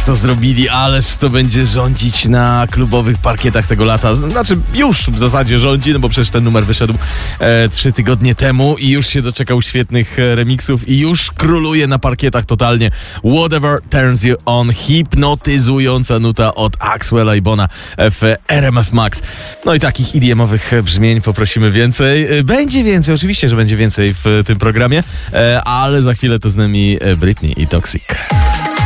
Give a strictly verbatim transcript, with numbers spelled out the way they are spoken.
to zrobili, ależ to będzie rządzić na klubowych parkietach tego lata. Znaczy już w zasadzie rządzi, no bo przecież ten numer wyszedł e, trzy tygodnie temu i już się doczekał świetnych e, remixów i już króluje na parkietach totalnie. Whatever Turns You On, hipnotyzująca nuta od Axwella i Bona w R M F Max. No i takich E D M-owych brzmień poprosimy więcej. Będzie więcej, oczywiście, że będzie więcej w tym programie, e, ale za chwilę to z nami Britney i Toxic.